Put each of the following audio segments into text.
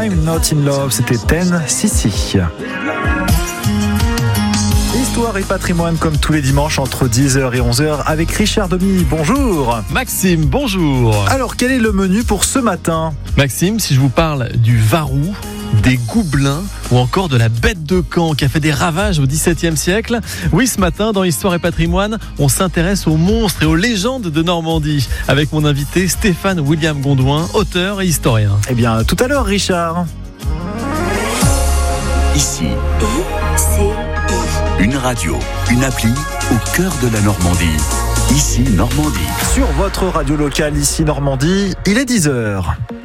I'm Not in Love, c'était Ten Sissi. Histoire et patrimoine comme tous les dimanches entre 10h et 11h avec Richard Domy. Bonjour. Maxime, bonjour. Alors, quel est le menu pour ce matin ? Maxime, si je vous parle du Varou, des Goublins ou encore de la bête de Caen qui a fait des ravages au XVIIe siècle. Oui, ce matin, dans Histoire et patrimoine, on s'intéresse aux monstres et aux légendes de Normandie avec mon invité Stéphane William Gondouin, auteur et historien. Eh bien, tout à l'heure, Richard. Ici, une radio, une appli au cœur de la Normandie. Ici, Normandie. Sur votre radio locale, ici, Normandie, il est 10h.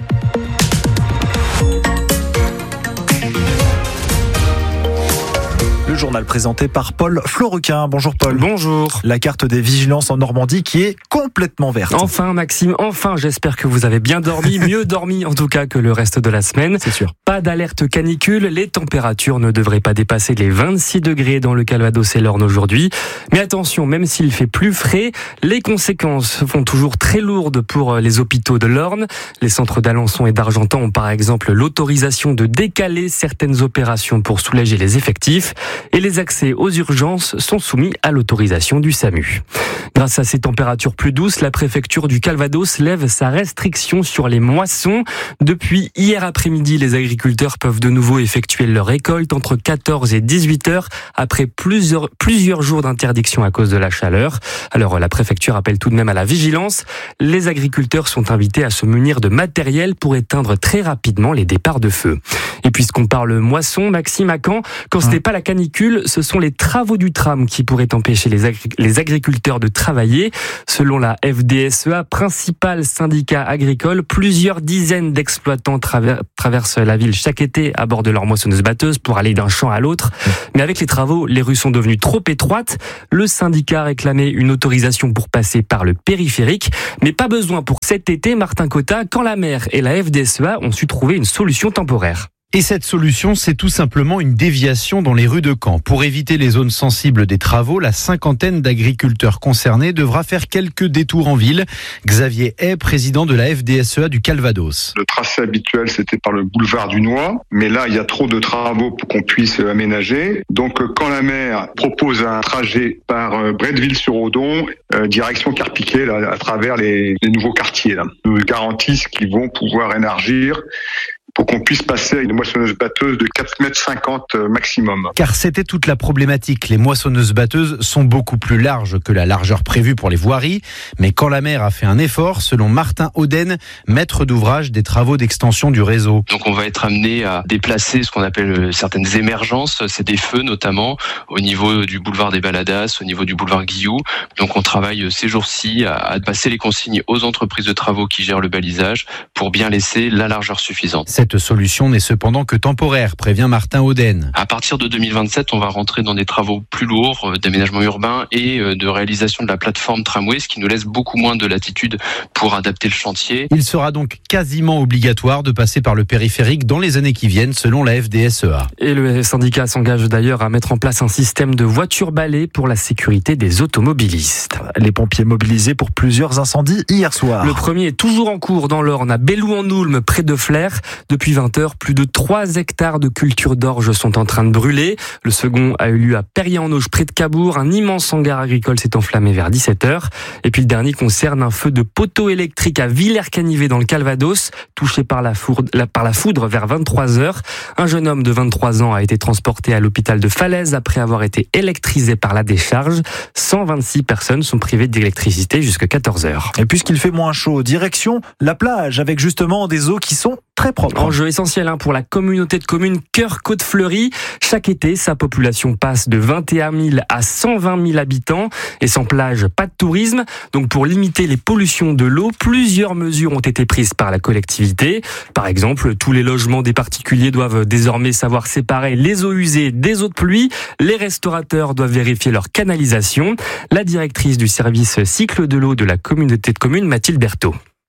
Le journal présenté par Paul Florequin. Bonjour Paul. Bonjour. La carte des vigilances en Normandie qui est complètement verte. Enfin Maxime, enfin j'espère que vous avez bien dormi, mieux dormi en tout cas que le reste de la semaine. C'est sûr. Pas d'alerte canicule, les températures ne devraient pas dépasser les 26 degrés dans le Calvados et l'Orne aujourd'hui. Mais attention, même s'il fait plus frais, les conséquences font toujours très lourdes pour les hôpitaux de l'Orne. Les centres d'Alençon et d'Argentan ont par exemple l'autorisation de décaler certaines opérations pour soulager les effectifs. Et les accès aux urgences sont soumis à l'autorisation du SAMU. Grâce à ces températures plus douces, la préfecture du Calvados lève sa restriction sur les moissons. Depuis hier après-midi, les agriculteurs peuvent de nouveau effectuer leur récolte entre 14 et 18 heures après plusieurs jours d'interdiction à cause de la chaleur. Alors la préfecture appelle tout de même à la vigilance. Les agriculteurs sont invités à se munir de matériel pour éteindre très rapidement les départs de feu. Et puisqu'on parle moisson, Maxime, à Caen, quand ce n'est pas la canicule, ce sont les travaux du tram qui pourraient empêcher les agriculteurs de travailler. Selon la FDSEA, principal syndicat agricole, plusieurs dizaines d'exploitants traversent la ville chaque été à bord de leur moissonneuse-batteuse pour aller d'un champ à l'autre. Mais avec les travaux, les rues sont devenues trop étroites. Le syndicat réclamait une autorisation pour passer par le périphérique. Mais pas besoin pour cet été, Martin Cotta, quand la maire et la FDSEA ont su trouver une solution temporaire. Et cette solution, c'est tout simplement une déviation dans les rues de Caen. Pour éviter les zones sensibles des travaux, la cinquantaine d'agriculteurs concernés devra faire quelques détours en ville. Xavier Hay, président de la FDSEA du Calvados. Le tracé habituel, c'était par le boulevard du Noy. Mais là, il y a trop de travaux pour qu'on puisse aménager. Donc, quand la maire propose un trajet par Bretteville-sur-Odon, direction Carpiquet, là, à travers les nouveaux quartiers, là, nous garantissent qu'ils vont pouvoir élargir pour qu'on puisse passer à une moissonneuse-batteuse de 4,50 m maximum. Car c'était toute la problématique. Les moissonneuses-batteuses sont beaucoup plus larges que la largeur prévue pour les voiries. Mais quand la maire a fait un effort, selon Martin Auden, maître d'ouvrage des travaux d'extension du réseau. Donc on va être amené à déplacer ce qu'on appelle certaines émergences. C'est des feux notamment au niveau du boulevard des Baladas, au niveau du boulevard Guillou. Donc on travaille ces jours-ci à passer les consignes aux entreprises de travaux qui gèrent le balisage pour bien laisser la largeur suffisante. Cette solution n'est cependant que temporaire, prévient Martin Auden. À partir de 2027, on va rentrer dans des travaux plus lourds d'aménagement urbain et de réalisation de la plateforme tramway, ce qui nous laisse beaucoup moins de latitude pour adapter le chantier. Il sera donc quasiment obligatoire de passer par le périphérique dans les années qui viennent, selon la FDSEA. Et le syndicat s'engage d'ailleurs à mettre en place un système de voitures balais pour la sécurité des automobilistes. Les pompiers mobilisés pour plusieurs incendies hier soir. Le premier est toujours en cours dans l'Orne, à Belloux-en-Oulme, près de Flers. Depuis 20h, plus de 3 hectares de culture d'orge sont en train de brûler. Le second a eu lieu à Perrier-en-Auge, près de Cabourg. Un immense hangar agricole s'est enflammé vers 17h. Et puis le dernier concerne un feu de poteau électrique à Villers-Canivet dans le Calvados, touché par la foudre vers 23h. Un jeune homme de 23 ans a été transporté à l'hôpital de Falaise après avoir été électrisé par la décharge. 126 personnes sont privées d'électricité jusqu'à 14h. Et puisqu'il fait moins chaud, direction la plage avec justement des eaux qui sont très propre. Enjeu essentiel pour la communauté de communes Cœur-Côte-Fleurie. Chaque été, sa population passe de 21 000 à 120 000 habitants. Et sans plage, pas de tourisme. Donc pour limiter les pollutions de l'eau, plusieurs mesures ont été prises par la collectivité. Par exemple, tous les logements des particuliers doivent désormais savoir séparer les eaux usées des eaux de pluie. Les restaurateurs doivent vérifier leur canalisation. La directrice du service cycle de l'eau de la communauté de communes, Mathilde Berthaud.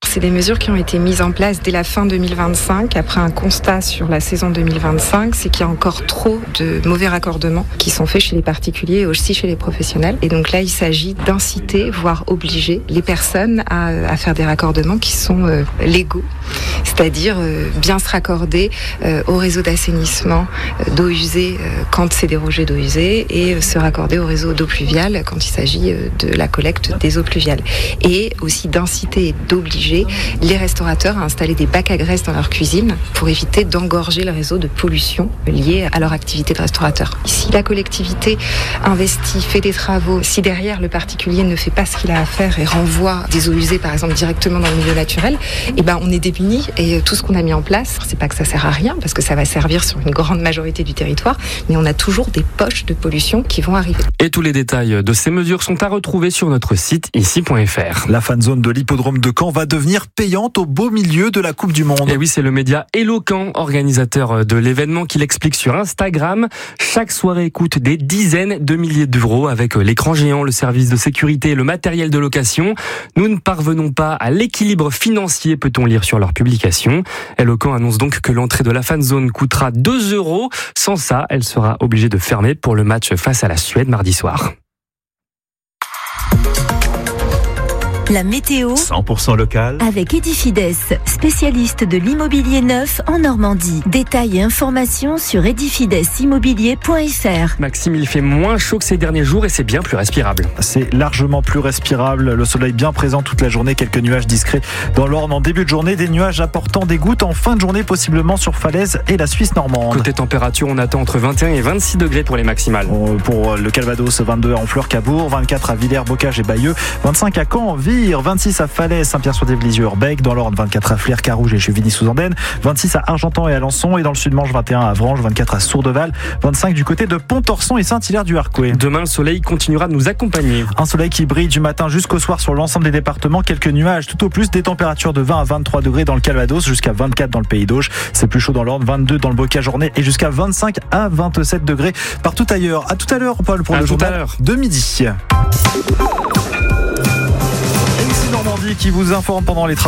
C'est des mesures qui ont été mises en place dès la fin 2025, après un constat sur la saison 2025, c'est qu'il y a encore trop de mauvais raccordements qui sont faits chez les particuliers et aussi chez les professionnels. Et donc là, il s'agit d'inciter, voire obliger les personnes à faire des raccordements qui sont légaux, c'est-à-dire bien se raccorder au réseau d'assainissement d'eau usée quand c'est des rejets d'eau usée et se raccorder au réseau d'eau pluviale quand il s'agit de la collecte des eaux pluviales. Et aussi d'inciter et d'obliger les restaurateurs à installer des bacs à graisse dans leur cuisine pour éviter d'engorger le réseau de pollution liée à leur activité de restaurateur. Si la collectivité investit, fait des travaux, si derrière le particulier ne fait pas ce qu'il a à faire et renvoie des eaux usées par exemple directement dans le milieu naturel, on est démunis et tout ce qu'on a mis en place, c'est pas que ça sert à rien parce que ça va servir sur une grande majorité du territoire, mais on a toujours des poches de pollution qui vont arriver. Et tous les détails de ces mesures sont à retrouver sur notre site ici.fr. La fan zone de l'hippodrome de Caen va devenir payante au beau milieu de la Coupe du Monde. Et oui, c'est le média Hello Caen, organisateur de l'événement, qui l'explique sur Instagram. Chaque soirée coûte des dizaines de milliers d'euros avec l'écran géant, le service de sécurité et le matériel de location. Nous ne parvenons pas à l'équilibre financier, peut-on lire sur leur publication. Hello Caen annonce donc que l'entrée de la fan zone coûtera 2 €. Sans ça, elle sera obligée de fermer pour le match face à la Suède mardi soir. La météo 100% local avec Edifides, spécialiste de l'immobilier neuf en Normandie. Détails et informations sur edifidesimmobilier.fr. Maxime, il fait moins chaud que ces derniers jours et c'est bien plus respirable. C'est largement plus respirable. Le soleil bien présent toute la journée. Quelques nuages discrets dans l'Orne en début de journée. Des nuages apportant des gouttes en fin de journée, possiblement sur Falaise et la Suisse normande. Côté température, on attend entre 21 et 26 degrés pour les maximales. Pour le Calvados, 22 à Honfleur-Cabourg, 24 à Villers, Bocage et Bayeux, 25 à Caen, 26 à Falaise, Saint-Pierre-sur-Dévlisieux, Orbec, dans l'Orne 24 à Flers, Carouge et Chevigny-sous-Andenne, 26 à Argentan et Alençon, et dans le Sud-Manche 21 à Avranches, 24 à Sourdeval, 25 du côté de Pontorson et Saint-Hilaire-du-Harcouët. Demain, le soleil continuera de nous accompagner. Un soleil qui brille du matin jusqu'au soir sur l'ensemble des départements, quelques nuages tout au plus, des températures de 20 à 23 degrés dans le Calvados, jusqu'à 24 dans le Pays d'Auge, c'est plus chaud dans l'Orne, 22 dans le Bocage ornais et jusqu'à 25 à 27 degrés partout ailleurs. À tout à l'heure, Paul, pour le journal de midi. Normandie qui vous informe pendant les travaux.